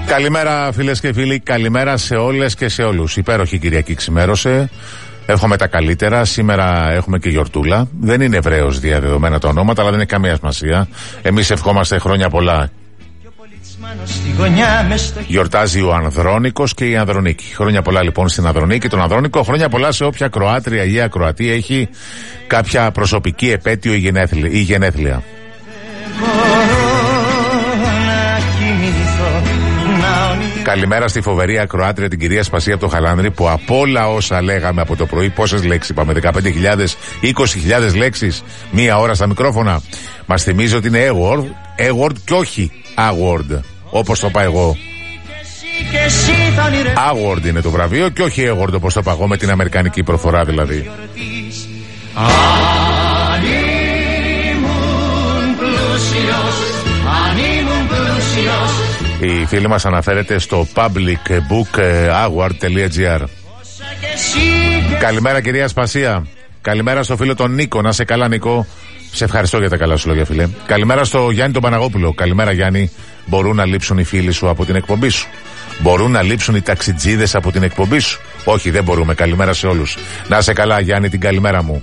Καλημέρα φίλες και φίλοι, καλημέρα σε όλες και σε όλους. Υπέροχη Κυριακή ξημέρωσε. Εύχομαι τα καλύτερα. Σήμερα έχουμε και γιορτούλα. Δεν είναι Εβραίος διαδεδομένα τα ονόματα, αλλά δεν έχει καμία σημασία. Εμείς ευχόμαστε χρόνια πολλά. Γιορτάζει ο Ανδρώνικος και η Ανδρονίκη. Χρόνια πολλά λοιπόν στην Ανδρονίκη, τον Ανδρώνικο. Χρόνια πολλά σε όποια Κροάτρια ή Ακροατή έχει κάποια προσωπική επέτειο ή γενέθλια. Καλημέρα στη φοβερή ακροάτρια την κυρία Σπασία από το Χαλάνδρη, που από όλα όσα λέγαμε από το πρωί, πόσες λέξεις είπαμε, 15.000, 20.000 λέξεις μία ώρα στα μικρόφωνα, μας θυμίζει ότι είναι award και όχι award, όπως το πάω εγώ. Award είναι το βραβείο και όχι award, όπως το πάω εγώ, με την αμερικανική προφορά δηλαδή. Η φίλη μας αναφέρεται στο publicbookaward.gr. Καλημέρα κυρία Σπασία. Καλημέρα στο φίλο τον Νίκο. Να σε καλά Νίκο. Σε ευχαριστώ για τα καλά σου λόγια φίλε. Καλημέρα στο Γιάννη τον Παναγόπουλο. Καλημέρα Γιάννη. Μπορούν να λείψουν οι φίλοι σου από την εκπομπή σου? Μπορούν να λείψουν οι ταξιτζίδες από την εκπομπή σου? Όχι, δεν μπορούμε. Καλημέρα σε όλους. Να σε καλά Γιάννη, την καλημέρα μου.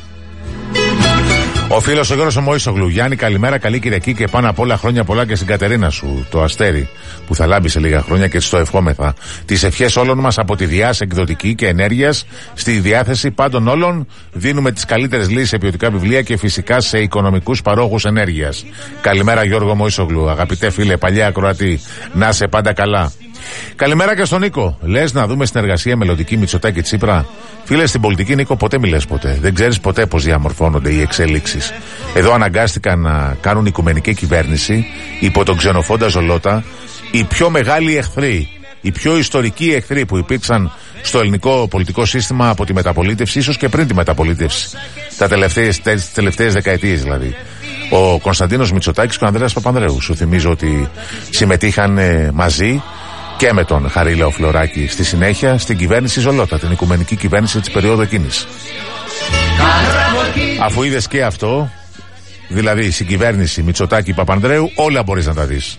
Ο φίλος ο Γιώργος ο Μωύσογλου. Γιάννη, καλημέρα, καλή Κυριακή και πάνω απ' όλα χρόνια πολλά και στην Κατερίνα σου, το αστέρι, που θα λάμπει σε λίγα χρόνια και της το ευχόμεθα. Τις ευχές όλων μας από τη Διάς εκδοτική και ενέργειας, στη διάθεση πάντων όλων, δίνουμε τις καλύτερες λύσεις σε ποιοτικά βιβλία και φυσικά σε οικονομικούς παρόχους ενέργειας. Καλημέρα Γιώργο Μωύσογλου, αγαπητέ φίλε, παλιά ακροατή, να σε πάντα καλά. Καλημέρα και στον Νίκο. Λες να δούμε συνεργασία μελλοντική Μητσοτάκη Τσίπρα? Φίλε, στην πολιτική Νίκο ποτέ μιλές ποτέ. Δεν ξέρεις ποτέ πώς διαμορφώνονται οι εξέλιξεις. Εδώ αναγκάστηκαν να κάνουν οικουμενική κυβέρνηση υπό τον ξενοφόντα Ζολότα οι πιο μεγάλοι εχθροί, οι πιο ιστορικοί εχθροί που υπήρξαν στο ελληνικό πολιτικό σύστημα από τη μεταπολίτευση, ίσως και πριν τη μεταπολίτευση. Τις τελευταίες δεκαετίες δηλαδή. Ο Κωνσταντίνος Μητσοτάκης και ο Ανδρέας Παπανδρέου. Σου θυμίζω ότι συμμετείχαν μαζί και με τον Χαρίλαο Φλωράκη στη συνέχεια στην κυβέρνηση Ζολότα, την οικουμενική κυβέρνηση της περίοδου εκείνης. Αφού είδες και αυτό, δηλαδή συγκυβέρνηση Μητσοτάκη Παπανδρέου, όλα μπορείς να τα δεις.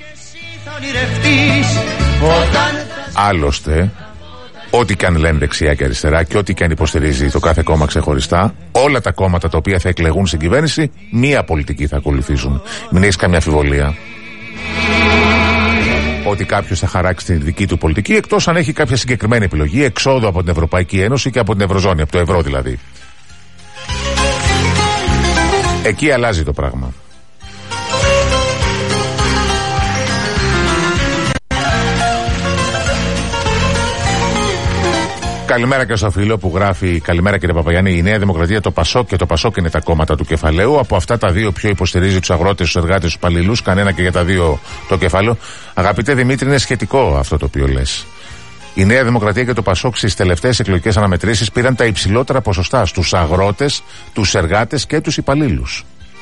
Άλλωστε, ό,τι και αν λένε δεξιά και αριστερά και ό,τι και αν υποστηρίζει το κάθε κόμμα ξεχωριστά, όλα τα κόμματα τα οποία θα εκλεγούν στην κυβέρνηση, μία πολιτική θα ακολουθήσουν. Μην έχεις καμιά αμφιβολία ότι κάποιος θα χαράξει την δική του πολιτική, εκτός αν έχει κάποια συγκεκριμένη επιλογή εξόδου από την Ευρωπαϊκή Ένωση και από την Ευρωζώνη, από το ευρώ δηλαδή. Εκεί αλλάζει το πράγμα. Καλημέρα και στο φίλο που γράφει: καλημέρα κύριε Παπαγιάννη. Η Νέα Δημοκρατία, το ΠΑΣΟΚ και το ΠΑΣΟΚ είναι τα κόμματα του κεφαλαίου. Από αυτά τα δύο, ποιο υποστηρίζει τους αγρότες, τους εργάτες, τους υπαλλήλους? Κανένα και για τα δύο το κεφάλαιο. Αγαπητέ Δημήτρη, είναι σχετικό αυτό το οποίο λες. Η Νέα Δημοκρατία και το ΠΑΣΟΚ στις τελευταίες εκλογικές αναμετρήσεις πήραν τα υψηλότερα ποσοστά στους αγρότες, τους εργάτες και τους υπαλλήλους.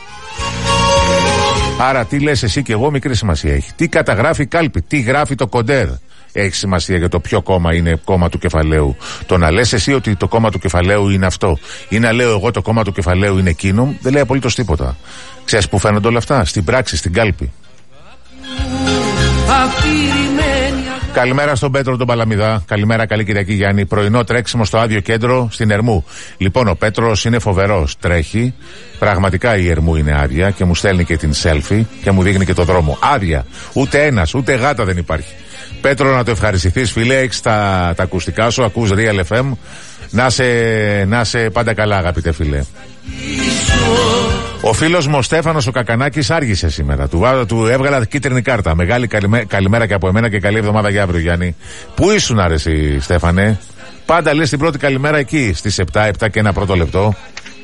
Άρα τι λες εσύ και εγώ, μικρή σημασία έχει. Τι καταγράφει η κάλπη, τι γράφει το κοντέρ, έχει σημασία για το ποιο κόμμα είναι κόμμα του κεφαλαίου. Το να λες εσύ ότι το κόμμα του κεφαλαίου είναι αυτό ή να λέω εγώ το κόμμα του κεφαλαίου είναι εκείνο, δεν λέει απολύτως τίποτα. Ξέρεις που φαίνονται όλα αυτά? Στην πράξη, στην κάλπη. Καλημέρα στον Πέτρο τον Παλαμιδά. Καλημέρα, καλή Κυριακή Γιάννη. Πρωινό τρέξιμο στο άδειο κέντρο στην Ερμού. Λοιπόν, ο Πέτρος είναι φοβερός. Τρέχει. Πραγματικά η Ερμού είναι άδεια και μου στέλνει και την selfie και μου δείχνει και το δρόμο. Άδεια. Ούτε ένας, ούτε γάτα δεν υπάρχει. Πέτρο, να το ευχαριστηθείς φίλε. Έχεις τα ακουστικά σου, ακούς Real FM. Να σε πάντα καλά, αγαπητέ φίλε. Ο φίλος μου ο Στέφανος ο Κακανάκης άργησε σήμερα. Του έβγαλα κίτρινη κάρτα. Μεγάλη καλημέρα και από εμένα και καλή εβδομάδα για αύριο, Γιάννη. Πού ήσουν αρέσει, Στέφανε? Πάντα λες την πρώτη καλημέρα εκεί, στις 7 και ένα πρώτο λεπτό.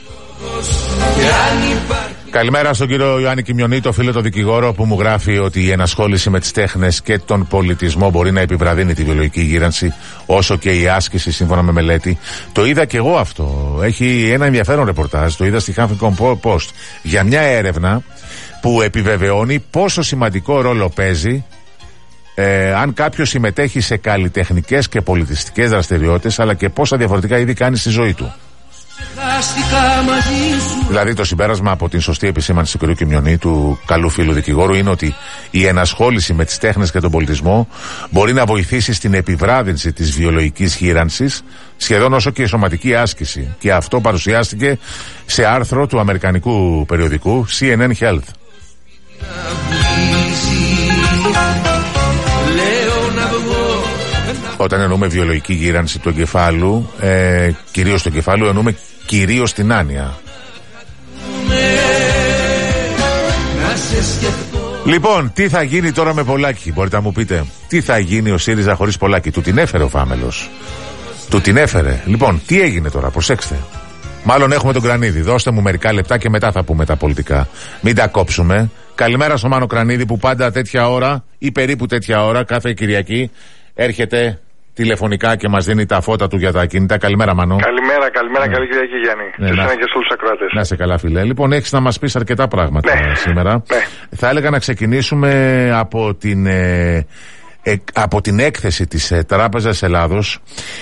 Καλημέρα στον κύριο Ιωάννη Κιμιονή, το φίλο το δικηγόρο, που μου γράφει ότι η ενασχόληση με τις τέχνες και τον πολιτισμό μπορεί να επιβραδύνει τη βιολογική γύρανση, όσο και η άσκηση, σύμφωνα με μελέτη. Το είδα και εγώ αυτό. Έχει ένα ενδιαφέρον ρεπορτάζ, το είδα στη Huffington Post, για μια έρευνα που επιβεβαιώνει πόσο σημαντικό ρόλο παίζει αν κάποιος συμμετέχει σε καλλιτεχνικές και πολιτιστικές δραστηριότητες, αλλά και πόσα διαφορετικά είδη κάνει στη ζωή του. Δηλαδή το συμπέρασμα από την σωστή επισήμανση του κ. Κιμιονή, του καλού φίλου δικηγόρου, είναι ότι η ενασχόληση με τις τέχνες και τον πολιτισμό μπορεί να βοηθήσει στην επιβράδυνση της βιολογικής γύρανσης σχεδόν όσο και η σωματική άσκηση. Και αυτό παρουσιάστηκε σε άρθρο του αμερικανικού περιοδικού CNN Health. Όταν εννοούμε βιολογική γύρανση του εγκεφάλου, κυρίως του εγκεφάλου, εννοούμε κυρίως την άνοια. Λοιπόν, τι θα γίνει τώρα με Πολάκη, μπορείτε να μου πείτε? Τι θα γίνει ο ΣΥΡΙΖΑ χωρίς Πολάκη? Του την έφερε ο Φάμελος. Του την έφερε. Λοιπόν, τι έγινε τώρα, προσέξτε. Μάλλον έχουμε τον Κρανίδη. Δώστε μου μερικά λεπτά και μετά θα πούμε τα πολιτικά. Μην τα κόψουμε. Καλημέρα στο Μάνο Κρανίδη που πάντα τέτοια ώρα ή περίπου τέτοια ώρα κάθε Κυριακή έρχεται τηλεφωνικά και μας δίνει τα φώτα του για τα κινητά. Καλημέρα, Μανώ. Καλημέρα, καλή Κυριακή, Γιάννη. Και εσένα και σε όλους τους ακροατές. Να σε καλά, φίλε. Λοιπόν, έχεις να μας πεις αρκετά πράγματα σήμερα. Ναι. Θα έλεγα να ξεκινήσουμε από την έκθεση της Τράπεζας Ελλάδος,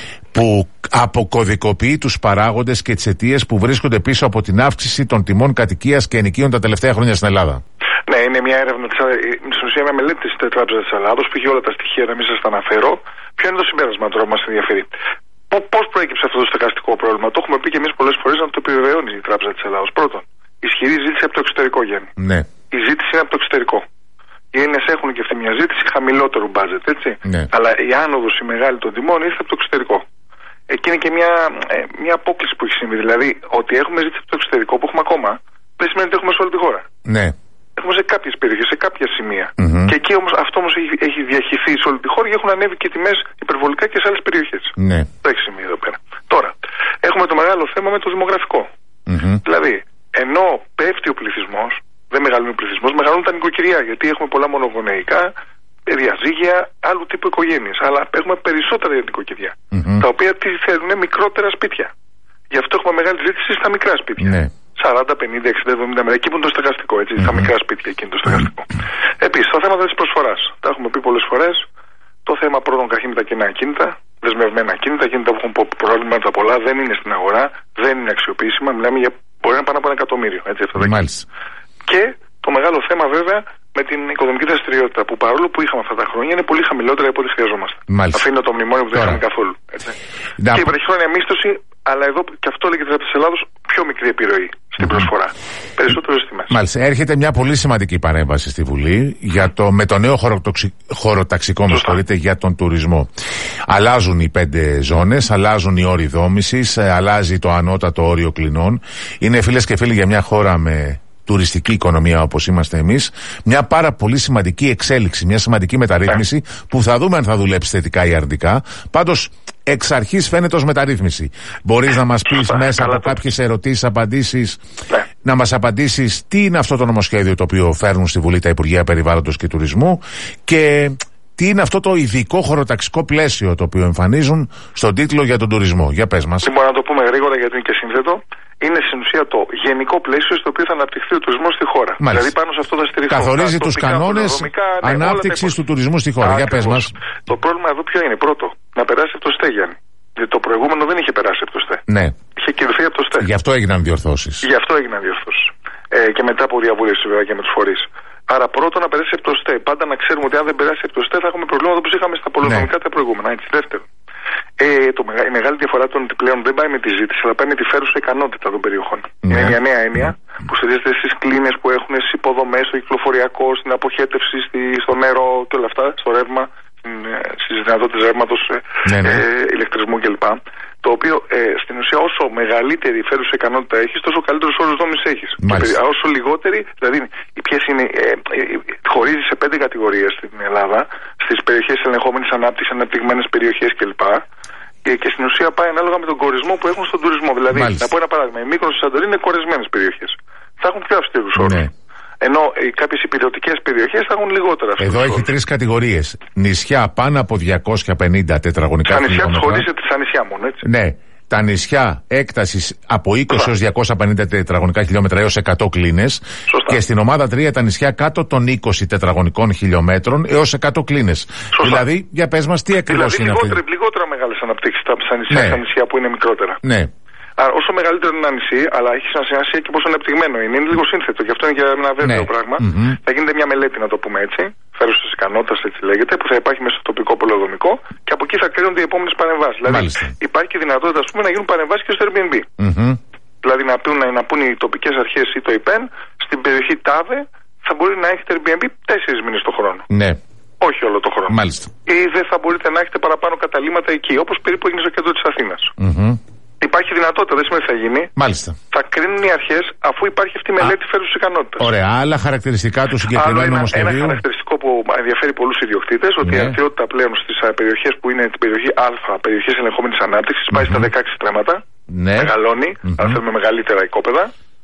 που αποκωδικοποιεί τους παράγοντες και τις αιτίες που βρίσκονται πίσω από την αύξηση των τιμών κατοικίας και ενοικίων τα τελευταία χρόνια στην Ελλάδα. Ναι, είναι μια έρευνα, στην ουσία μια μελέτη της Τράπεζας της Ελλάδος που έχει όλα τα στοιχεία, να μην σας τα αναφέρω. Ποιο είναι το συμπέρασμα τώρα που μας ενδιαφέρει? Πώς προέκυψε αυτό το στεγαστικό πρόβλημα? Το έχουμε πει και εμείς πολλές φορές, να το επιβεβαιώνει η Τράπεζα της Ελλάδος. Πρώτον, ισχυρή ζήτηση από το εξωτερικό, Γιάννη. Ναι. Η ζήτηση είναι από το εξωτερικό. Οι Έλληνες έχουν και αυτή μια ζήτηση χαμηλότερου μπάτζετ, έτσι. Ναι. Αλλά η άνοδος η μεγάλη των τιμών ήρθε από το εξωτερικό. Εκεί είναι και μια απόκληση που έχει συμβεί. Δηλαδή, ότι έχουμε ζήτηση από το εξωτερικό που έχουμε ακόμα, δεν σημαίνει ότι έχουμε σε όλη τη χώρα. Ναι. Έχουμε σε κάποιες περιοχές, σε κάποια σημεία. Και εκεί όμως αυτό όμως έχει διαχυθεί σε όλη τη χώρα και έχουν ανέβει και τιμές υπερβολικά και σε άλλες περιοχές. Ναι. Το έχει σημεί εδώ πέρα. Τώρα, έχουμε το μεγάλο θέμα με το δημογραφικό. Δηλαδή, ενώ πέφτει ο πληθυσμός, δεν μεγαλώνει ο πληθυσμός, μεγαλώνουν τα νοικοκυριά. Γιατί έχουμε πολλά μονογονεϊκά, διαζύγια, άλλου τύπου οικογένειες. Αλλά έχουμε περισσότερα νοικοκυριά. Τα οποία τι θέλουν? Μικρότερα σπίτια. Γι' αυτό έχουμε μεγάλη ζήτηση στα μικρά σπίτια. Ναι. 40, 50, 60, 70 μέτρα. Εκεί που είναι το στεγαστικό, έτσι. Στα μικρά σπίτια, εκεί είναι το στεγαστικό. Επίσης, τα θέματα της προσφοράς. Τα έχουμε πει πολλές φορές. Το θέμα πρώτον καταρχήν με τα κοινά ακίνητα, δεσμευμένα ακίνητα, ακίνητα που έχουν προβλήματα πολλά, δεν είναι στην αγορά, δεν είναι αξιοποιήσιμα. Μιλάμε για μπορεί να πάνε από 1 εκατομμύριο. Έτσι, αυτά τα και το μεγάλο θέμα βέβαια με την οικονομική δραστηριότητα που παρόλο που είχαμε αυτά τα χρόνια είναι πολύ χαμηλότερα από ό,τι χρειαζόμαστε. Αφήνω το μνημόνιο που δεν είχαμε καθόλου. Έτσι. Και η βραχυχρόνια μίσθωση, αλλά εδώ και αυτό λέγεται από τη Ελλάδα, πιο μικρή επιρροή στην προσφορά. Περισσότερο στις τιμές. Μάλιστα. Έρχεται μια πολύ σημαντική παρέμβαση στη Βουλή με το νέο χωροταξικό για τον τουρισμό. Αλλάζουν οι 5 ζώνες, αλλάζουν οι όροι δόμησης, αλλάζει το ανώτατο όριο κλινών. Είναι, φίλες και φίλοι, για μια χώρα με τουριστική οικονομία όπως είμαστε εμείς, μια πάρα πολύ σημαντική εξέλιξη, μια σημαντική μεταρρύθμιση που θα δούμε αν θα δουλέψει θετικά ή αρνητικά. Πάντως, εξ αρχής φαίνεται ως μεταρρύθμιση. Μπορείς να μας πεις μέσα από κάποιες ερωτήσεις, απαντήσεις, να μας απαντήσεις τι είναι αυτό το νομοσχέδιο το οποίο φέρνουν στη Βουλή τα Υπουργεία Περιβάλλοντος και Τουρισμού και τι είναι αυτό το ειδικό χωροταξικό πλαίσιο το οποίο εμφανίζουν στον τίτλο για τον τουρισμό? Για πες μας. Μπορούμε να το πούμε γρήγορα γιατί είναι και σύνθετο. Είναι στην ουσία το γενικό πλαίσιο στο οποίο θα αναπτυχθεί ο τουρισμός στη χώρα. Μάλιστα. Δηλαδή πάνω σε αυτό θα στηριχθούν. Καθορίζει τους κανόνες ανάπτυξης του τουρισμού στη χώρα. Για πες μας. Το πρόβλημα εδώ ποιο είναι? Πρώτο, να περάσει από το ΣΤΕ, Γιάννη. Γιατί το προηγούμενο δεν είχε περάσει από το ΣΤΕ. Ναι. Είχε κυρωθεί από το ΣΤΕ. Γι' αυτό έγιναν διορθώσεις. Και μετά από διαβούλευση βέβαια και με τους φορείς. Άρα πρώτον να περάσει από το ΣΤΕ. Πάντα να ξέρουμε ότι αν δεν περάσει από το ΣΤΕ θα έχουμε προβλήματα όπως είχαμε στα πολεοδομικά τα προηγούμενα. Έτσι. Δεύτερον. Η μεγάλη διαφορά των ότι πλέον δεν πάει με τη ζήτηση, αλλά πάει με τη φέρουσα ικανότητα των περιοχών. Είναι μια νέα έννοια που στηρίζεται στις κλίνες που έχουν, στις υποδομές, στο κυκλοφοριακό, στην αποχέτευση, στο νερό και όλα αυτά, στο ρεύμα, στις δυνατότητες ρεύματος, ηλεκτρισμού κλπ. Το οποίο στην ουσία όσο μεγαλύτερη φέρουσα ικανότητα έχεις, τόσο καλύτερους όρους δόμησης έχεις. Όσο λιγότερη, δηλαδή ποιες είναι, χωρίζει σε 5 κατηγορίες στην Ελλάδα, στις περιοχές ελεγχόμενης ανάπτυξης, αναπτυγμένες περιοχές κλπ. Και στην ουσία πάει ανάλογα με τον κορισμό που έχουν στον τουρισμό. Δηλαδή, να πω ένα παράδειγμα, η Μύκονος και η Σαντορίνη είναι κορισμένες περιοχές. Θα έχουν πιο αυστηρούς όρους. Ενώ κάποιες υπηρετικές περιοχές θα έχουν λιγότερα αυστηρούς όρους. Εδώ έχει 3 κατηγορίες. Νησιά πάνω από 250 τετραγωνικά χιλιόμετρα. Στα νησιά χωρίζεται στα νησιά μόνο, έτσι. Ναι. Τα νησιά έκτασης από 20 έως 250 τετραγωνικά χιλιόμετρα έως 100 κλίνες. Και στην ομάδα 3 τα νησιά κάτω των 20 τετραγωνικών χιλιόμετρων έως 100 κλίνες. Δηλαδή, για πες μας τι ακριβώς είναι αυτό. Λιγότερα μεγάλες αναπτύξεις στα νησιά που είναι μικρότερα. Ναι. Όσο μεγαλύτερο είναι ένα νησί, αλλά έχει σημασία και πόσο ανεπτυγμένο είναι. Είναι λίγο σύνθετο, γι' αυτό είναι και ένα βέβαιο πράγμα. Θα γίνεται μια μελέτη, να το πούμε έτσι, φέρουσας ικανότητας, έτσι λέγεται, που θα υπάρχει μέσα στο τοπικό πολεοδομικό και από εκεί θα κρίνονται οι επόμενες παρεμβάσεις. Δηλαδή, υπάρχει και δυνατότητα, ας πούμε, να γίνουν παρεμβάσεις και στο Airbnb. Δηλαδή, να πούν οι τοπικές αρχές ή το ΙΠΕΝ, στην περιοχή ΤΑΒΕ θα μπορεί να έχετε Airbnb 4 μήνες το χρόνο. Ναι. Όχι όλο το χρόνο. Μάλιστα. Ή δεν θα μπορείτε να έχετε παραπάνω καταλύματα εκεί, όπως περίπου έγινε στο κέντρο της Αθήνας. Υπάρχει δυνατότητα, δεν σημαίνει ότι θα γίνει. Μάλιστα. Θα κρίνουν οι αρχές αφού υπάρχει αυτή η μελέτη φέρουσας ικανότητας. Ωραία. Άλλα χαρακτηριστικά του συγκεκριμένου νομοσχεδίου. Ένα χαρακτηριστικό που ενδιαφέρει πολλούς ιδιοκτήτες, ότι η αρτιότητα πλέον στις περιοχές που είναι την περιοχή Α, περιοχές ελεγχόμενης ανάπτυξης, πάει στα 16 στρέμματα. Μεγαλώνει, αλλά θέλουμε μεγαλύτερα οικόπεδα.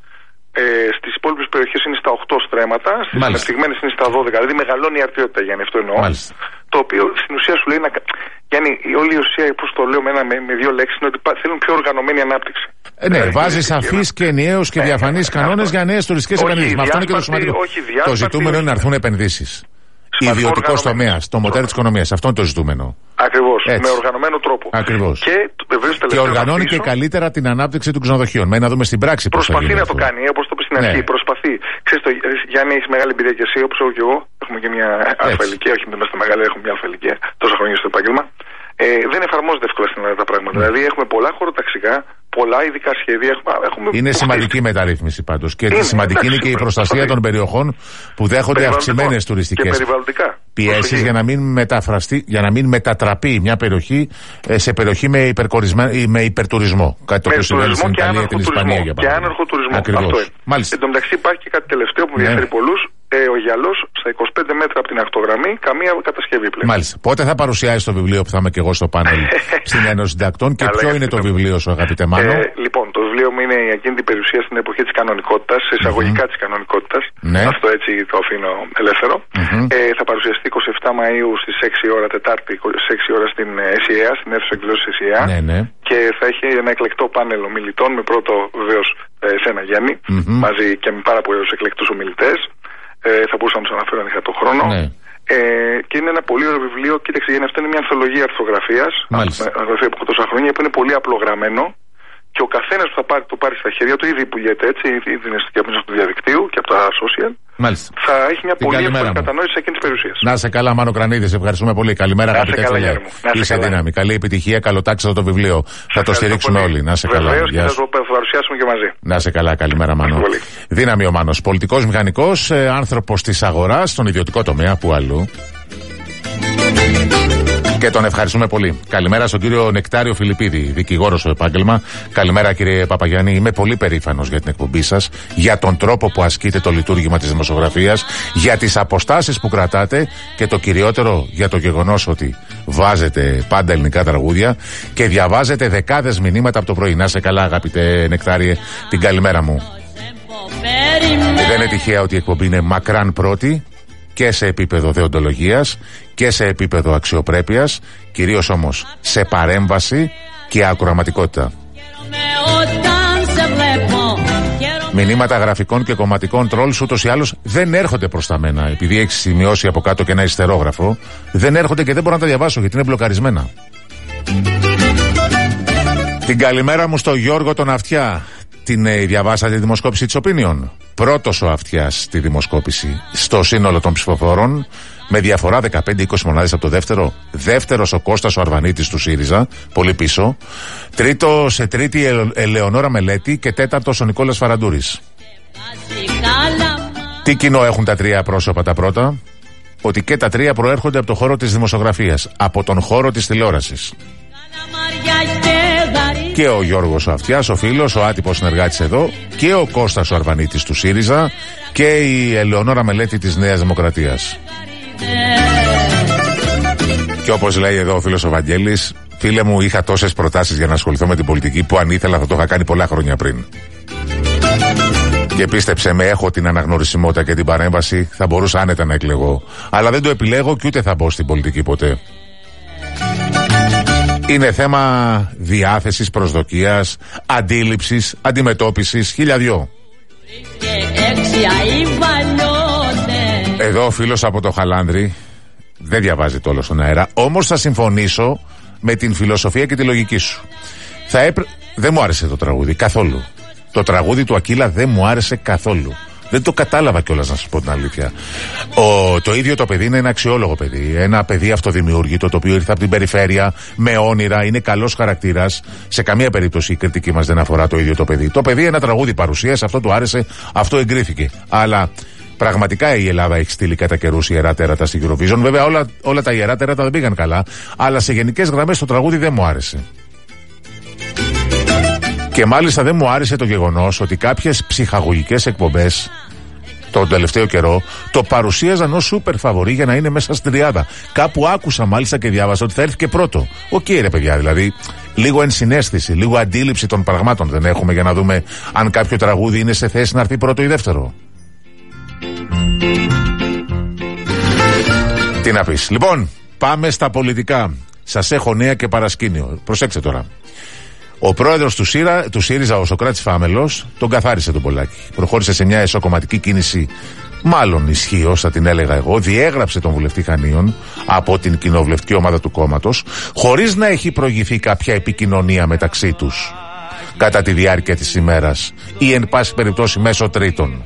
Στις υπόλοιπες περιοχές είναι στα 8 στρέμματα, στις ανεπτυγμένες είναι στα 12. Δηλαδή μεγαλώνει η αρτιότητα, Γιάννη, αυτό εννοώ. Το οποίο στην ουσία σου λέει Γιάννη, όλη η ουσία, πώς το λέω με δύο λέξεις, είναι ότι θέλουν πιο οργανωμένη ανάπτυξη. Ναι, βάζει σαφείς και ενιαίους και διαφανείς κανόνες για νέες τουριστικές επενδύσεις. Αυτό είναι και το σημαντικό. Το ζητούμενο είναι να έρθουν επενδύσεις. Ιδιωτικός τομέας, το μοτέρ της οικονομίας. Αυτό είναι το ζητούμενο. Ακριβώς. Με οργανωμένο τρόπο. Ακριβώς. Και οργανώνει και καλύτερα την ανάπτυξη των ξενοδοχείων. Μένει να δούμε στην πράξη πώς θα γίνει. Προσπαθεί να το κάνει, όπως το είπε στην αρχή. Προσπαθεί. Ξέρεις, Γιάννη, έχει μεγάλη εμπειρία και εσύ, όπως έχω και εγώ. Έχουμε και μια αλφα ηλικία. Όχι, δεν είμαστε μεγάλοι, έχουμε μια αλφα ηλικία. Τόσα χρόνια στο επάγγελμα. Δεν εφαρμόζεται εύκολα στην Ελλάδα τα πράγματα. Δηλαδή έχουμε πολλά χωροταξικά, πολλά ειδικά σχέδια. Είναι σημαντική μεταρρύθμιση πάντως. Και σημαντική είναι και η προστασία των περιοχών που δέχονται αυξημένες τουριστικές πιέσεις για να μην μετατραπεί μια περιοχή σε περιοχή με υπερτουρισμό. Κάτι το οποίο συμβαίνει στην Ιταλία και την Ισπανία για παράδειγμα. Και άναρχο τουρισμό. Αυτό είναι. Εν τω μεταξύ υπάρχει και κάτι τελευταίο που ενδιαφέρει πολλούς. Ο γυαλός στα 25 μέτρα από την ακτογραμμή, καμία κατασκευή πλέον. Μάλιστα. Πότε θα παρουσιάσει το βιβλίο που θα είμαι και εγώ στο πάνελ στην Ένωση Συντακτών και ποιο είναι το βιβλίο σου, αγαπητέ Μάνο? Λοιπόν, το βιβλίο μου είναι η ακίνητη περιουσία στην εποχή της κανονικότητας, εισαγωγικά της κανονικότητας. Αυτό έτσι το αφήνω ελεύθερο. Θα παρουσιαστεί 27 Μαΐου στις 6 ώρα, Τετάρτη, στις 6 ώρα στην ΕΣΥΑ, στην αίθουσα εκδηλώσεως ΕΣΥΑ. Και θα έχει ένα εκλεκτό πάνελ ομιλητών με πρώτο βεβαίως εσένα, Γιάννη, μαζί και με πάρα πολλούς εκλεκτούς ομιλητές. Θα μπορούσα να του αναφέρω αν είχα το χρόνο. Και είναι ένα πολύ ωραίο βιβλίο. Κοίταξε, γιατί αυτό είναι μια ανθολογία αρθρογραφίας. Αρθρογραφία που έχω τόσα χρόνια, που είναι πολύ απλογραμμένο. Και ο καθένας που θα το πάρει στα χέρια του, ήδη πουλιέται έτσι, ήδη είναι και από το διαδικτύου και από τα social. Θα έχει μια πολύ εύκολη κατανόηση εκείνης της περιουσίας. Να σε καλά, Μάνο Κρανίδη, ευχαριστούμε πολύ. Καλημέρα, αγαπητέ φίλε. Είσαι δύναμη. Καλή επιτυχία, καλοτάξτε το βιβλίο. Θα το στηρίξουμε όλοι. Να σε καλά. Βεβαίως, και θα το παρουσιάσουμε και μαζί. Να σε καλά, καλημέρα, Μάνο. Δύναμη ο Μάνος. Πολιτικός μηχανικός, άνθρωπος της αγοράς, στον ιδιωτικό τομέα, που αλλού. Και τον ευχαριστούμε πολύ. Καλημέρα στον κύριο Νεκτάριο Φιλιππίδη, δικηγόρο στο επάγγελμα. Καλημέρα, κύριε Παπαγιάννη. Είμαι πολύ περήφανος για την εκπομπή σας, για τον τρόπο που ασκείτε το λειτουργήμα της δημοσιογραφίας, για τις αποστάσεις που κρατάτε και το κυριότερο για το γεγονός ότι βάζετε πάντα ελληνικά τραγούδια και διαβάζετε δεκάδες μηνύματα από το πρωί. Να σε καλά, αγαπητέ Νεκτάριε, την καλημέρα μου. Δεν είναι τυχαία ότι η εκπομπή είναι μακράν πρώτη και σε επίπεδο δεοντολογίας και σε επίπεδο αξιοπρέπειας, κυρίως όμως σε παρέμβαση και ακροαματικότητα. Μηνύματα γραφικών και κομματικών τρόλς ούτως ή άλλως δεν έρχονται προς τα μένα. Επειδή έχει σημειώσει από κάτω και ένα ιστερόγραφο, δεν έρχονται και δεν μπορώ να τα διαβάσω γιατί είναι μπλοκαρισμένα. Την καλημέρα μου στο Γιώργο τον Αυτιά. Την διαβάσατε τη δημοσκόπηση της Opinion? Πρώτος ο Αυτιάς στη δημοσκόπηση στο σύνολο των ψηφοφόρων, με διαφορά 15-20 μονάδες από το δεύτερο. Δεύτερος ο Κώστας ο Αρβανίτης του ΣΥΡΙΖΑ, πολύ πίσω. Τρίτη Ελεονόρα Μελέτη και τέταρτος ο Νικόλας Φαραντούρης. Τι κοινό έχουν τα τρία πρόσωπα τα πρώτα? Ότι και τα τρία προέρχονται από το χώρο της δημοσιογραφίας, από τον χώρο της τηλεόρασης. Και ο Γιώργος ο Αυτιάς, ο φίλος, ο άτυπος συνεργάτης εδώ, και ο Κώστας ο Αρβανίτης του ΣΥΡΙΖΑ και η Ελεονόρα Μελέτη της Νέας Δημοκρατίας. Και όπως λέει εδώ ο φίλος ο Βαγγέλης, φίλε μου, είχα τόσες προτάσεις για να ασχοληθώ με την πολιτική που αν ήθελα θα το είχα κάνει πολλά χρόνια πριν. Και πίστεψε με, έχω την αναγνωρισιμότητα και την παρέμβαση, θα μπορούσα άνετα να εκλεγώ. Αλλά δεν το επιλέγω και ούτε θα μπω στην πολιτική ποτέ. Είναι θέμα διάθεσης, προσδοκίας, αντίληψης, αντιμετώπισης, χιλιαδιό. Εδώ ο φίλος από το Χαλάνδρη δεν διαβάζει το όλο στον αέρα, όμως θα συμφωνήσω με την φιλοσοφία και τη λογική σου. Δεν μου άρεσε το τραγούδι καθόλου. Το τραγούδι του Ακύλα δεν μου άρεσε καθόλου. Δεν το κατάλαβα κιόλας, να σας πω την αλήθεια. Το ίδιο το παιδί είναι ένα αξιόλογο παιδί. Ένα παιδί αυτοδημιούργητο, το οποίο ήρθε από την περιφέρεια με όνειρα, είναι καλός χαρακτήρας. Σε καμία περίπτωση η κριτική μας δεν αφορά το ίδιο το παιδί. Το παιδί ένα τραγούδι παρουσίασε, αυτό του άρεσε, αυτό εγκρίθηκε. Αλλά πραγματικά η Ελλάδα έχει στείλει κατά καιρούς ιερά τέρατα στη Eurovision. Βέβαια όλα τα ιερά τέρατα δεν πήγαν καλά, αλλά σε γενικές γραμμές το τραγούδι δεν μου άρεσε. Και μάλιστα δεν μου άρεσε το γεγονός ότι κάποιες ψυχαγωγικές εκπομπές τον τελευταίο καιρό το παρουσίαζαν ως σούπερ φαβορί για να είναι μέσα στην τριάδα. Κάπου άκουσα μάλιστα και διάβασα ότι θα έρθει και πρώτο. Οκ, ρε παιδιά, δηλαδή λίγο ενσυναίσθηση, λίγο αντίληψη των πραγμάτων δεν έχουμε για να δούμε αν κάποιο τραγούδι είναι σε θέση να έρθει πρώτο ή δεύτερο. Τι να πεις. Λοιπόν, πάμε στα σας έχω νέα και παρασκήνιο. Προσέξτε τώρα. Ο πρόεδρος του ΣΥΡΙΖΑ, ο Σωκράτης Φάμελος, τον καθάρισε τον Πολάκη. Προχώρησε σε μια εσωκομματική κίνηση, μάλλον ισχύος, θα την έλεγα εγώ. Διέγραψε τον βουλευτή Χανίων από την κοινοβουλευτική ομάδα του κόμματος, χωρίς να έχει προηγηθεί κάποια επικοινωνία μεταξύ τους κατά τη διάρκεια της ημέρας ή εν πάση περιπτώσει μέσω τρίτων.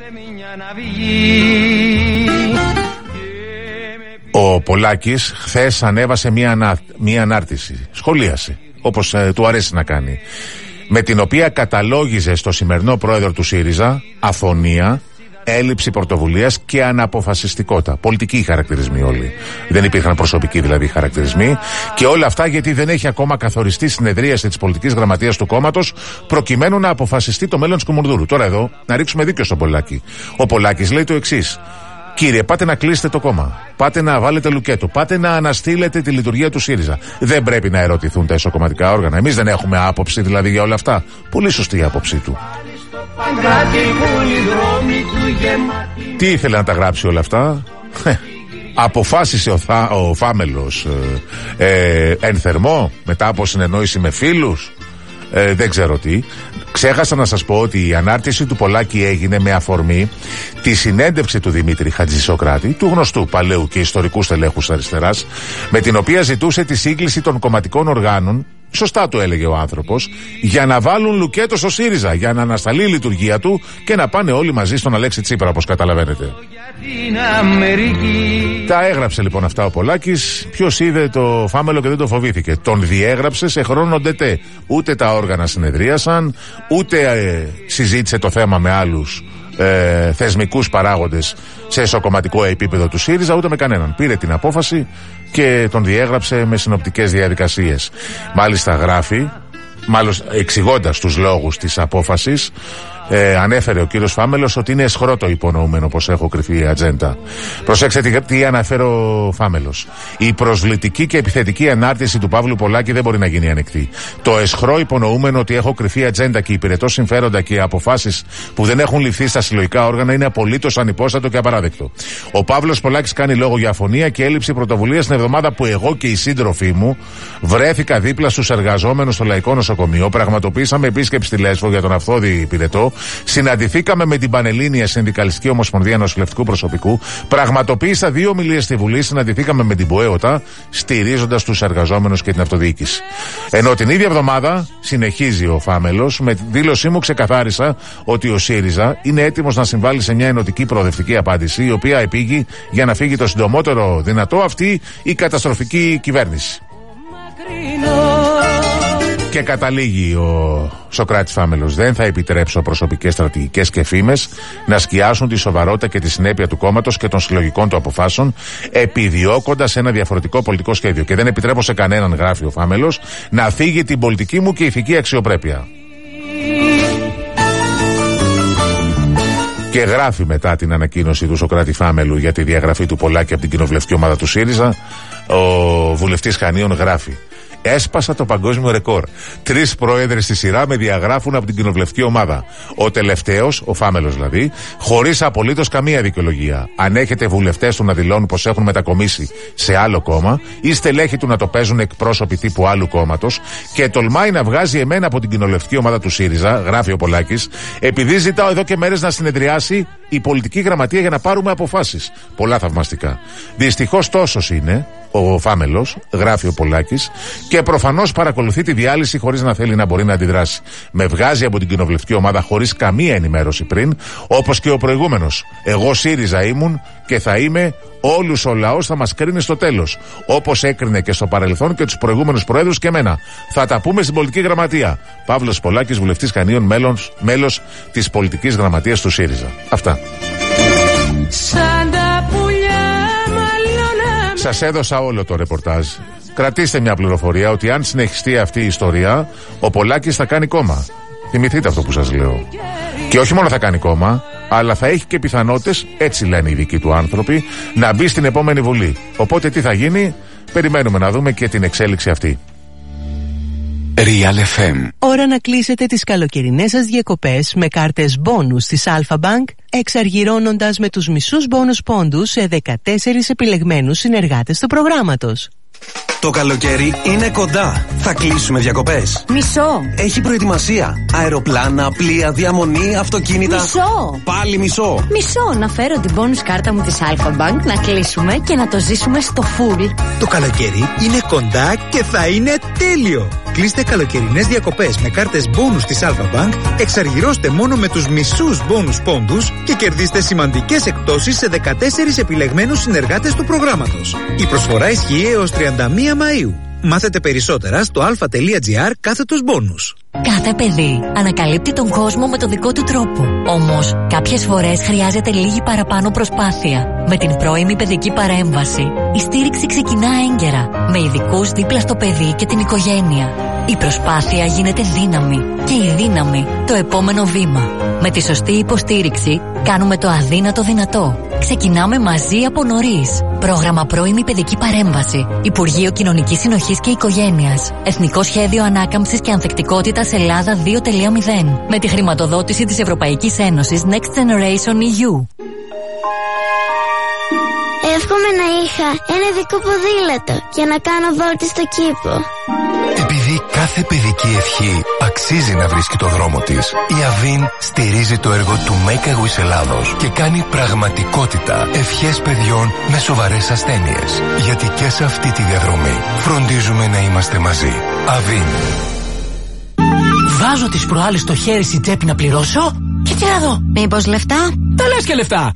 Ο Πολάκης χθες ανέβασε μια ανάρτηση, σχολίασε, όπως του αρέσει να κάνει, με την οποία καταλόγιζε στο σημερινό πρόεδρο του ΣΥΡΙΖΑ αφωνία, έλλειψη πρωτοβουλίας και αναποφασιστικότητα. Πολιτικοί χαρακτηρισμοί όλοι. Δεν υπήρχαν προσωπικοί δηλαδή χαρακτηρισμοί. Και όλα αυτά γιατί δεν έχει ακόμα καθοριστεί συνεδρίαση της πολιτικής γραμματείας του κόμματος προκειμένου να αποφασιστεί το μέλλον της Κουμουνδούρου. Τώρα εδώ να ρίξουμε δίκιο στον Πολάκη. Ο Πολάκης λέει το εξής. Κύριε, πάτε να κλείσετε το κόμμα. Πάτε να βάλετε λουκέτο. Πάτε να αναστείλετε τη λειτουργία του ΣΥΡΙΖΑ. Δεν πρέπει να ερωτηθούν τα εσωκομματικά όργανα. Εμείς δεν έχουμε άποψη δηλαδή για όλα αυτά. Πολύ σωστή η άποψή του. Τι ήθελε να τα γράψει όλα αυτά? Αποφάσισε ο Φάμελος εν θερμό μετά από συνεννόηση με φίλους. Δεν ξέρω τι. Ξέχασα να σας πω ότι η ανάρτηση του Πολάκη έγινε με αφορμή τη συνέντευξη του Δημήτρη Χατζησοκράτη, του γνωστού παλαιού και ιστορικού στελέχους αριστεράς, με την οποία ζητούσε τη σύγκληση των κομματικών οργάνων, σωστά το έλεγε ο άνθρωπος, για να βάλουν λουκέτο στο ΣΥΡΙΖΑ, για να ανασταλεί η λειτουργία του και να πάνε όλοι μαζί στον Αλέξη Τσίπρα, όπως καταλαβαίνετε. Τα έγραψε λοιπόν αυτά ο Πολάκης. Ποιος είδε το Φάμελο και δεν το φοβήθηκε? Τον διέγραψε σε χρόνο ντετέ. Ούτε τα όργανα συνεδρίασαν, ούτε συζήτησε το θέμα με άλλους θεσμικούς παράγοντες σε εσωκομματικό επίπεδο του ΣΥΡΙΖΑ, ούτε με κανέναν. Πήρε την απόφαση και τον διέγραψε με συνοπτικές διαδικασίες. Μάλιστα γράφει, μάλλον εξηγώντας τους λόγους της απόφασης, ανέφερε ο κύριος Φάμελος ότι είναι αισχρό το υπονοούμενο πως έχω κρυφή ατζέντα. Προσέξτε τι αναφέρει ο Φάμελος. Η προσβλητική και επιθετική ανάρτηση του Παύλου Πολάκη δεν μπορεί να γίνει ανεκτή. Το αισχρό υπονοούμενο ότι έχω κρυφή ατζέντα και υπηρετώ συμφέροντα και αποφάσεις που δεν έχουν ληφθεί στα συλλογικά όργανα είναι απολύτως ανυπόστατο και απαράδεκτο. Ο Παύλος Πολάκης κάνει λόγο για αφωνία και έλλειψη πρωτοβουλίας την εβδομάδα που εγώ και οι σύντροφοί μου βρέθηκα δίπλα στους εργαζόμενους στο Λαϊκό Νοσοκομείο. Πραγματοποιήσαμε επίσκεψη στη Λέσβο για τον αυθόδη υπηρετό. Συναντηθήκαμε με την Πανελλήνια Συνδικαλιστική Ομοσπονδία Νοσηλευτικού Προσωπικού. Πραγματοποίησα 2 ομιλίες στη Βουλή. Συναντηθήκαμε με την ΠΟΕΟΤΑ, στηρίζοντας τους εργαζόμενους και την αυτοδιοίκηση. Ενώ την ίδια εβδομάδα, συνεχίζει ο Φάμελος, με δήλωσή μου ξεκαθάρισα ότι ο ΣΥΡΙΖΑ είναι έτοιμος να συμβάλλει σε μια ενωτική προοδευτική απάντηση, η οποία επήγει για να φύγει το συντομότερο δυνατό αυτή η καταστροφική κυβέρνηση. Και καταλήγει ο Σωκράτης Φάμελος. Δεν θα επιτρέψω προσωπικές στρατηγικές και φήμες να σκιάσουν τη σοβαρότητα και τη συνέπεια του κόμματος και των συλλογικών του αποφάσεων, επιδιώκοντας ένα διαφορετικό πολιτικό σχέδιο. Και δεν επιτρέπω σε κανέναν, γράφει ο Φάμελος, να φύγει την πολιτική μου και ηθική αξιοπρέπεια. Και γράφει μετά την ανακοίνωση του Σωκράτη Φάμελου για τη διαγραφή του Πολάκη από την κοινοβουλευτική ομάδα του ΣΥΡΙΖΑ, ο βουλευτής Χανίων γράφει: έσπασα το παγκόσμιο ρεκόρ. 3 πρόεδροι στη σειρά με διαγράφουν από την κοινοβουλευτική ομάδα. Ο τελευταίος, ο Φάμελος δηλαδή, χωρίς απολύτως καμία δικαιολογία. Αν έχετε βουλευτές του να δηλώνουν πως έχουν μετακομίσει σε άλλο κόμμα ή στελέχη του να το παίζουν εκπρόσωποι τύπου άλλου κόμματος και τολμάει να βγάζει εμένα από την κοινοβουλευτική ομάδα του ΣΥΡΙΖΑ, γράφει ο Πολάκης, επειδή ζητάω εδώ και μέρες να συνεδριάσει η πολιτική γραμματεία για να πάρουμε αποφάσεις. Πολλά θαυμαστικά. Δυστυχώς τόσος είναι ο Φάμελος, γράφει ο Πολάκης, και προφανώς παρακολουθεί τη διάλυση χωρίς να θέλει να μπορεί να αντιδράσει. Με βγάζει από την κοινοβουλευτική ομάδα χωρίς καμία ενημέρωση πριν, όπως και ο προηγούμενος. Εγώ ΣΥΡΙΖΑ ήμουν και θα είμαι. Όλους ο λαός θα μας κρίνει στο τέλος. Όπως έκρινε και στο παρελθόν και τους προηγούμενους προέδρους και εμένα. Θα τα πούμε στην πολιτική γραμματεία. Παύλος Πολάκης, βουλευτής Χανίων, μέλος της πολιτικής γραμματείας του ΣΥΡΙΖΑ. Αυτά. Σας έδωσα όλο το ρεπορτάζ. Κρατήστε μια πληροφορία ότι αν συνεχιστεί αυτή η ιστορία, ο Πολάκης θα κάνει κόμμα. Θυμηθείτε αυτό που σας λέω. Και όχι μόνο θα κάνει κόμμα, αλλά θα έχει και πιθανότητες, έτσι λένε οι δικοί του άνθρωποι, να μπει στην επόμενη Βουλή. Οπότε τι θα γίνει, περιμένουμε να δούμε και την εξέλιξη αυτή. Real FM. Ώρα να κλείσετε τις καλοκαιρινές σας διακοπές με κάρτες μπόνους της Alpha Bank, εξαργυρώνοντας με τους μισούς μπόνους πόντους σε 14 επιλεγμένους συνεργάτες του προγράμματος. Το καλοκαίρι είναι κοντά. Θα κλείσουμε διακοπές. Μισό. Έχει προετοιμασία. Αεροπλάνα, πλοία, διαμονή, αυτοκίνητα. Μισό. Πάλι μισό. Μισό. Να φέρω την bonus κάρτα μου της Alpha Bank, να κλείσουμε και να το ζήσουμε στο full. Το καλοκαίρι είναι κοντά και θα είναι τέλειο. Κλείστε καλοκαιρινές διακοπές με κάρτες bonus της Alpha Bank, εξαργυρώστε μόνο με τους μισούς bonus πόντους και κερδίστε σημαντικές εκπτώσεις σε 14 επιλεγμένους συνεργάτες του προγράμματος. Η προσφορά ισχύει έως 31 Μαΐου. Μάθετε περισσότερα στο alpha.gr/bonus. Κάθε παιδί ανακαλύπτει τον κόσμο με το δικό του τρόπο. Όμως, κάποιες φορές χρειάζεται λίγη παραπάνω προσπάθεια. Με την πρώιμη παιδική παρέμβαση, η στήριξη ξεκινά έγκαιρα, με ειδικούς δίπλα στο παιδί και την οικογένεια. Η προσπάθεια γίνεται δύναμη και η δύναμη το επόμενο βήμα. Με τη σωστή υποστήριξη, κάνουμε το αδύνατο δυνατό. Ξεκινάμε μαζί από νωρίς. Πρόγραμμα πρώιμη παιδική παρέμβαση. Υπουργείο Κοινωνικής Συνοχής και Οικογένειας. Εθνικό Σχέδιο Ανάκαμψης και Ανθεκτικότητας Ελλάδα 2.0. Με τη χρηματοδότηση της Ευρωπαϊκής Ένωσης Next Generation EU. Εύχομαι να είχα ένα ειδικό ποδήλατο για να κάνω βόλτες στο κήπο. Επειδή κάθε παιδική ευχή αξίζει να βρίσκει το δρόμο της, η Avin στηρίζει το έργο του Make a Wish Ελλάδος και κάνει πραγματικότητα ευχές παιδιών με σοβαρές ασθένειες. Γιατί και σε αυτή τη διαδρομή φροντίζουμε να είμαστε μαζί. Avin. Βάζω τις προάλλες στο χέρι στην τσέπη να πληρώσω και τι να δω. Μήπως λεφτά? Τα λες και λεφτά.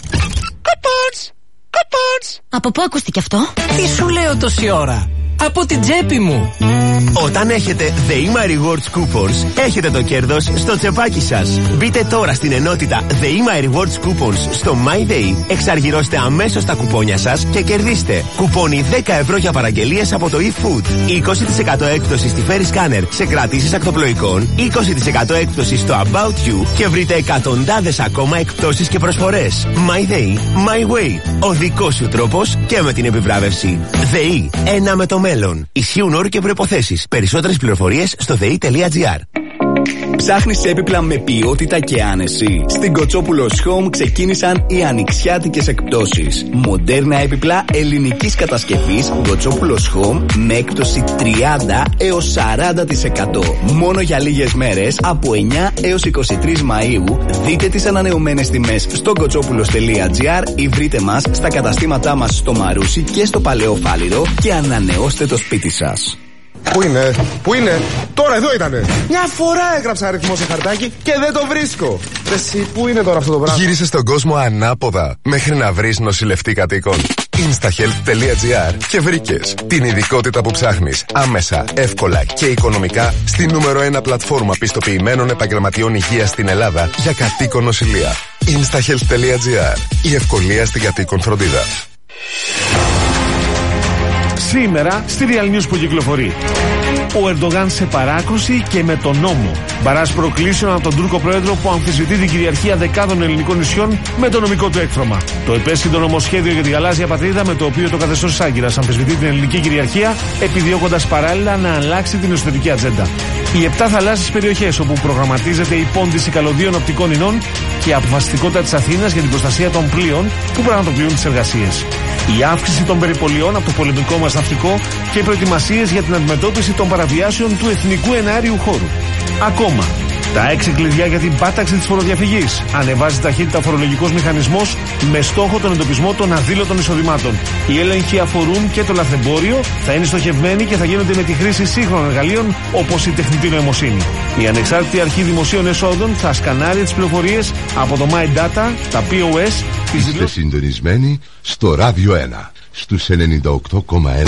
Από πού ακούστηκε αυτό? Τι σου λέω τόση ώρα? Από την τσέπη μου. Όταν έχετε The EMA Rewards Coupons, έχετε το κέρδος στο τσεπάκι σας. Μπείτε τώρα στην ενότητα The EMA Rewards Coupons στο MyDay, εξαργυρώστε αμέσως τα κουπόνια σας και κερδίστε κουπόνι 10 ευρώ για παραγγελίες από το eFood, 20% έκπτωση στη Ferry Scanner σε κρατήσεις ακτοπλοϊκών, 20% έκπτωση στο About You και βρείτε εκατοντάδες ακόμα εκπτώσεις και προσφορές. MyDay, My Way. Ο δικός σου τρόπος και με την επιβράβευση. ΔΕΗ, ένα με το μέλλον. Ισχύουν όροι και προϋποθέσεις. Περισσότερες πληροφορίες στο ΔΕΗ.gr. Ψάχνεις έπιπλα με ποιότητα και άνεση? Στην Κοτσόπουλος Home ξεκίνησαν οι ανοιξιάτικες εκπτώσεις. Μοντέρνα έπιπλα ελληνικής κατασκευής Κοτσόπουλος Home με έκπτωση 30 έως 40%. Μόνο για λίγες μέρες από 9 έως 23 Μαΐου. Δείτε τις ανανεωμένες τιμές στο κοτσόπουλος.gr ή βρείτε μας στα καταστήματά μας στο Μαρούσι και στο Παλαιό Φάληρο και ανανεώστε το σπίτι σας. Πού είναι, τώρα εδώ ήτανε. Μια φορά έγραψα αριθμό σε χαρτάκι και δεν το βρίσκω. Εσύ, πού είναι τώρα αυτό το πράγμα? Γύρισε στον κόσμο ανάποδα μέχρι να βρεις νοσηλευτή κατοίκων. Instahealth.gr και βρήκες την ειδικότητα που ψάχνεις άμεσα, εύκολα και οικονομικά στη νούμερο 1 πλατφόρμα πιστοποιημένων επαγγελματιών υγείας στην Ελλάδα για κατοίκον νοσηλεία. Instahealth.gr. Η ευκολία στην κατοίκον φροντίδα. Σήμερα στη Real News που κυκλοφορεί. Ο Ερντογάν σε παράκρουση και με τον νόμο. Μπαράς προκλήσεων από τον Τούρκο πρόεδρο που αμφισβητεί την κυριαρχία δεκάδων ελληνικών νησιών με το νομικό του έκτρωμα. Το επέσχυντο νομοσχέδιο για τη γαλάζια πατρίδα με το οποίο το καθεστώς της Άγκυρας αμφισβητεί την ελληνική κυριαρχία, επιδιώκοντας παράλληλα να αλλάξει την εσωτερική ατζέντα. Οι 7 θαλάσσιες περιοχές όπου προγραμματίζεται η πόντιση καλωδίων οπτικών ινών και η αποφασιστικότητα της Αθήνας για την προστασία των πλοίων που πραγματοποιούν τις εργασίες. Η αύξηση των περιπολιών από το πολεμικό μας ναυτικό και οι προετοιμασίες για την αντιμετώπιση των παραβιάσεων του εθνικού εναέριου χώρου. Ακόμα, Τα 6 κλειδιά για την πάταξη της φοροδιαφυγής. Ανεβάζει ταχύτητα φορολογικός μηχανισμός με στόχο τον εντοπισμό των αδήλωτων εισοδημάτων. Οι έλεγχοι αφορούν και το λαθρεμπόριο, θα είναι στοχευμένοι και θα γίνονται με τη χρήση σύγχρονων εργαλείων όπως η τεχνητή νοημοσύνη. Η Ανεξάρτητη Αρχή Δημοσίων Εσόδων θα σκανάρει τις πληροφορίες από το My Data, τα POS. Είστε συντονισμένοι στο Ράδιο 1 στους 98,1.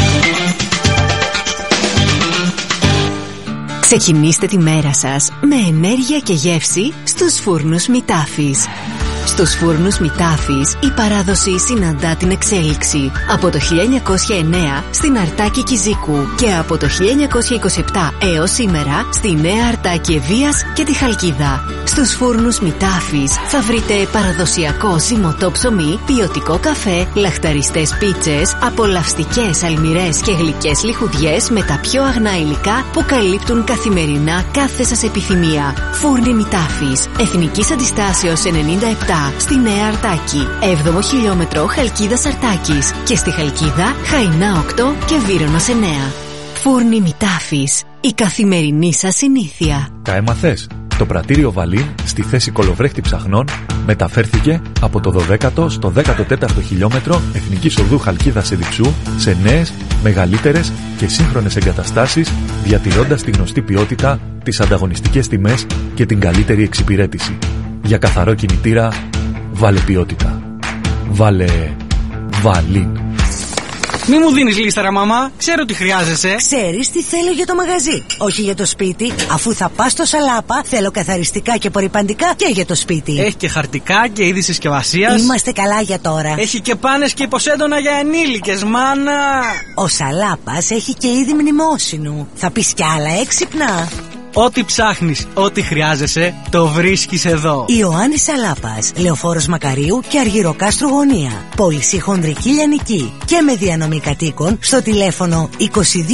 Ξεκινήστε τη μέρα σας με ενέργεια και γεύση στους φούρνους Μητάφης. Στους φούρνους Μητάφης η παράδοση συναντά την εξέλιξη. Από το 1909 στην Αρτάκη Κιζίκου και από το 1927 έως σήμερα στη Νέα Αρτάκη Ευβοίας και τη Χαλκίδα. Στους φούρνους Μητάφης θα βρείτε παραδοσιακό ζυμωτό ψωμί, ποιοτικό καφέ, λαχταριστές πίτσες, απολαυστικές αλμυρές και γλυκές λιχουδιές με τα πιο αγνά υλικά που καλύπτουν καθημερινά κάθε σας επιθυμία. Φούρνοι Μητάφης, Εθνικής Αντιστάσεως 97 στη Νέα Αρτάκη, 7ο χιλιόμετρο Χαλκίδας Αρτάκης και στη Χαλκίδα Χαϊνά 8 και Βύρωνας 9. Φούρνοι Μητάφης, η καθημερινή σας συνήθεια. Τα έμαθες? Το πρατήριο Βαλίν στη θέση κολοβρέχτη ψαχνών μεταφέρθηκε από το 12ο στο 14ο χιλιόμετρο Εθνικής Οδού Χαλκίδας Εδιψού σε νέες, μεγαλύτερες και σύγχρονες εγκαταστάσεις, διατηρώντας τη γνωστή ποιότητα, τις ανταγωνιστικές τιμές και την καλύτερη εξυπηρέτηση. Για καθαρό κινητήρα, βάλε ποιότητα. Βάλε Βαλίν. Μη μου δίνεις λίστα, μαμά. Ξέρω τι χρειάζεσαι. Ξέρεις τι θέλω για το μαγαζί, όχι για το σπίτι. Αφού θα πας στο Σαλάπα, θέλω καθαριστικά και απορρυπαντικά και για το σπίτι. Έχει και χαρτικά και είδη συσκευασίας. Είμαστε καλά για τώρα. Έχει και πάνες και υποσέντονα για ενήλικες, μάνα. Ο Σαλάπας έχει και είδη μνημόσυνου. Θα πεις κι άλλα έξυπνα. Ό,τι ψάχνεις, ό,τι χρειάζεσαι, το βρίσκεις εδώ. Ιωάννης Σαλάπας, Λεωφόρος Μακαρίου και Αργυροκάστρου Γωνία. Πώληση χονδρική λιανική και με διανομή κατοίκων στο τηλέφωνο 22 21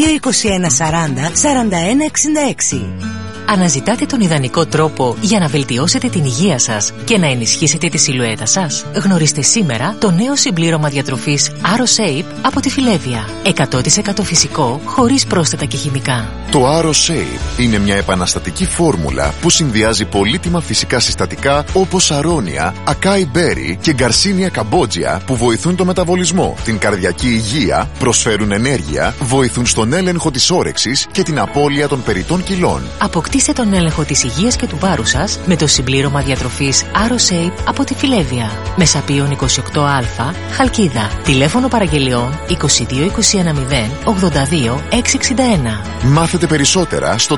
40 41 66. Αναζητάτε τον ιδανικό τρόπο για να βελτιώσετε την υγεία σας και να ενισχύσετε τη σιλουέτα σας? Γνωρίστε σήμερα το νέο συμπλήρωμα διατροφής AroShape από τη Φιλέβια. 100% φυσικό, χωρίς πρόσθετα και χημικά. Το AroShape είναι μια επαναστατική φόρμουλα που συνδυάζει πολύτιμα φυσικά συστατικά όπως αρώνια, ακάι μπέρι και γκαρσίνια καμπότζια που βοηθούν το μεταβολισμό, την καρδιακή υγεία, προσφέρουν ενέργεια, βοηθούν στον έλεγχο της όρεξης και την απώλεια των περιττών κιλών. Αποκτήστε τον έλεγχο της υγείας και του βάρους σας με το συμπλήρωμα διατροφής AroShape από τη Φιλέβια. Μεσαπίων 28α, Χαλκίδα. Τηλέφωνο παραγγελιών 22 21 0 82 661. Μάθετε περισσότερα στο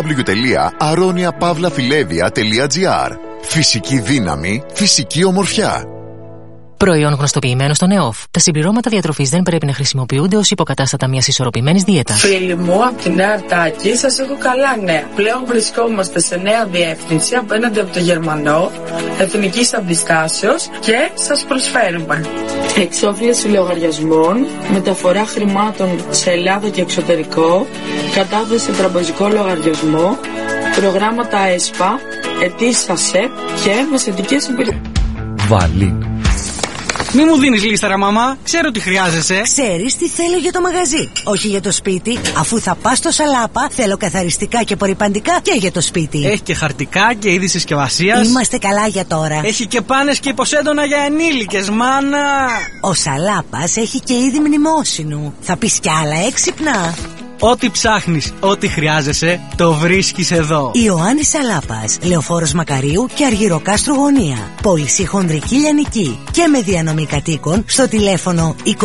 www.aroniapavlafilevia.gr. Φυσική δύναμη, φυσική ομορφιά. Προϊόν γνωστοποιημένο στο ΝΕΟΦ. Τα συμπληρώματα διατροφής δεν πρέπει να χρησιμοποιούνται ως υποκατάστατα μιας ισορροπημένης δίαιτας. Φίλοι μου, από τη Νέα Αρτάκη σας έχω καλά νέα. Πλέον βρισκόμαστε σε νέα διεύθυνση απέναντι από το Γερμανό, Εθνικής Αντιστάσεως και σας προσφέρουμε εξόφληση λογαριασμών, μεταφορά χρημάτων σε Ελλάδα και εξωτερικό, κατάθεση σε τραπεζικό λογαριασμό, προγράμματα ΕΣΠΑ, αιτήσεις ΑΣΕΠ και μεσαιτικές υπηρεσίες. Βαλίν. Μη μου δίνεις λίστα, μαμά. Ξέρω τι χρειάζεσαι. Ξέρεις τι θέλω για το μαγαζί, όχι για το σπίτι. Αφού θα πας στο Σαλάπα, θέλω καθαριστικά και απορρυπαντικά και για το σπίτι. Έχει και χαρτικά και είδη συσκευασίας. Είμαστε καλά για τώρα. Έχει και πάνες και υποσέντονα για ενήλικες, μάνα. Ο Σαλάπας έχει και είδη μνημόσυνου. Θα πεις κι άλλα έξυπνα. Ό,τι ψάχνεις, ό,τι χρειάζεσαι, το βρίσκεις εδώ. Ιωάννης Σαλάπας, Λεωφόρος Μακαρίου και Αργυροκάστρου Γωνία. Πώληση χονδρική λιανική και με διανομή κατοίκων στο τηλέφωνο 22 21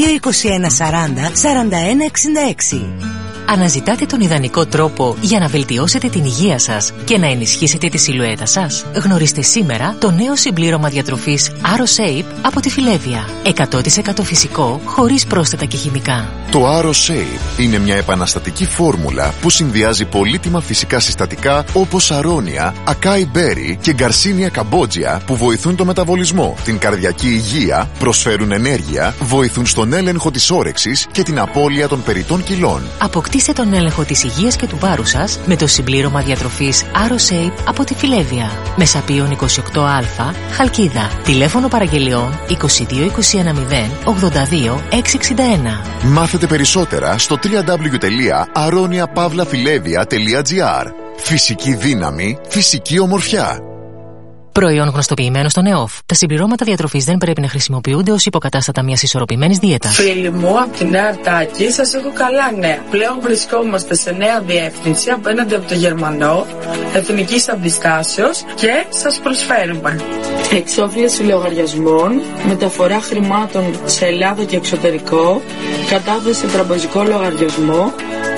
40 41 66. Αναζητάτε τον ιδανικό τρόπο για να βελτιώσετε την υγεία σας και να ενισχύσετε τη σιλουέτα σας? Γνωρίστε σήμερα το νέο συμπλήρωμα διατροφής AroShape από τη Φιλέβια. 100% φυσικό, χωρίς πρόσθετα και χημικά. Το AroShape είναι μια επαναστατική φόρμουλα που συνδυάζει πολύτιμα φυσικά συστατικά όπως αρώνια, ακάι μπέρι και γκαρσίνια καμπότζια που βοηθούν το μεταβολισμό, την καρδιακή υγεία, προσφέρουν ενέργεια, βοηθούν στον έλεγχο της όρεξης και την απώλεια των περιττών κιλών. Αποκτήστε τον έλεγχο της υγείας και του βάρους σας με το συμπλήρωμα διατροφής AroShape από τη Φιλέβια. Μεσαπίων 28α, Χαλκίδα. Τηλέφωνο παραγγελιών 22 21 0 82 661. Μάθετε περισσότερα στο www.aroniapavlafilevia.gr. Φυσική δύναμη, φυσική ομορφιά. Προϊόν γνωστοποιημένο στον ΕΟΦ. Τα συμπληρώματα διατροφής δεν πρέπει να χρησιμοποιούνται ως υποκατάστατα μιας ισορροπημένης δίαιτας. Φίλοι μου, από τη Νέα Αρτάκη σας έχω καλά νέα. Πλέον βρισκόμαστε σε νέα διεύθυνση απέναντι από το Γερμανό, εθνικής αντιστάσεως και σας προσφέρουμε εξόφληση λογαριασμών, μεταφορά χρημάτων σε Ελλάδα και εξωτερικό, κατάθεση σε τραπεζικό λογαριασμό,